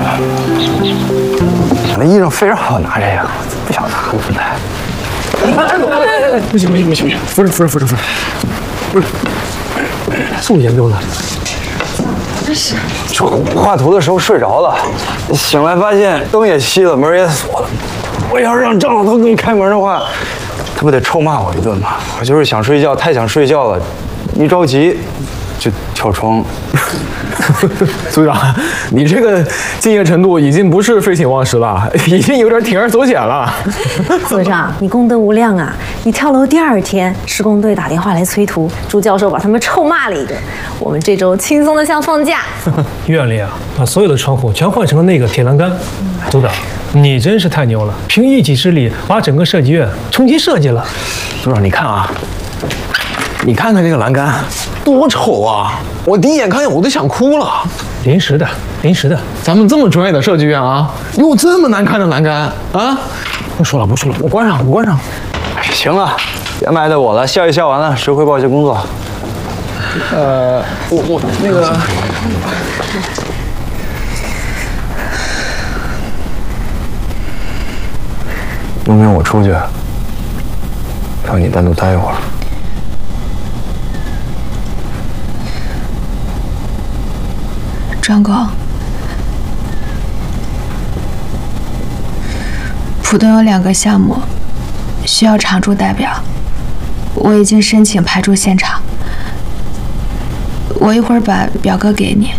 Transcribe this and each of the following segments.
那医生非让我拿这个，不想拿，无奈。 不行，扶着，不是，送烟不用拿。 这是。 就画图的时候睡着了，醒来发现灯也熄了，门也锁了。我要是让张老头给你开门的话，他不得臭骂我一顿吗？我就是想睡觉，太想睡觉了，一着急就跳窗。 组长，你这个敬业程度已经不是废寝忘食了，已经有点铤而走险了。 组长，你功德无量啊！你跳楼第2天，施工队打电话来催图，朱教授把他们臭骂了一顿。我们这周轻松的像放假。 院里啊，把所有的窗户全换成了那个铁栏杆。组长，你真是太牛了，凭一己之力把整个设计院重新设计了。 组长，你看啊，你看看这个栏杆多丑啊！我第一眼看见我都想哭了。 临时的。 咱们这么专业的设计院啊，有这么难看的栏杆啊？不说了，我关上。 行了，别埋汰我了，笑一笑完了，谁汇报一些工作？ 我那个。 用不用我出去，让你单独待一会儿？ 张哥，浦东有2个项目需要常驻代表，我已经申请派驻现场。我一会儿把表格给你，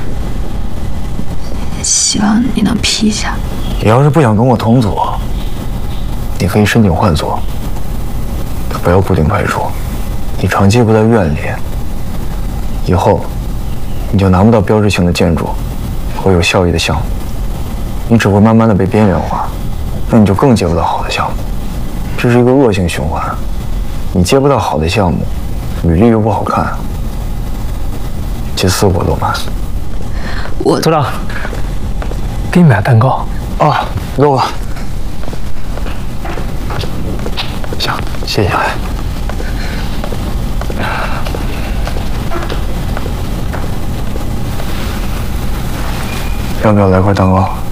希望你能批一下。 你要是不想跟我同组，你可以申请换组，不要固定派驻。你长期不在院里，以后你就拿不到标志性的建筑和有效益的项目，你只会慢慢的被边缘化，那你就更接不到好的项目，这是一个恶性循环。你接不到好的项目，履历又不好看，接私活都难。 组长，给你买蛋糕。 啊，给我。行，谢谢。要不要来块蛋糕？